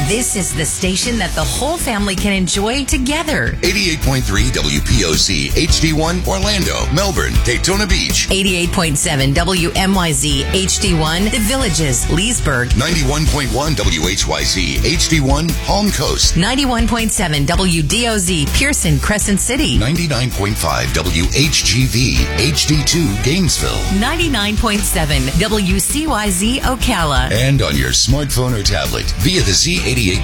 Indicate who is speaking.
Speaker 1: This is the station that the whole family can enjoy together.
Speaker 2: 88.3 WPOC HD1 Orlando, Melbourne, Daytona Beach.
Speaker 1: 88.7 WMYZ HD1 The Villages, Leesburg.
Speaker 2: 91.1 WHYZ HD1 Palm Coast.
Speaker 1: 91.7 WDOZ Pearson, Crescent City.
Speaker 2: 99.5 WHGV HD2 Gainesville.
Speaker 1: 99.7 WCYZ Ocala.
Speaker 2: And on your smartphone or tablet via the Z88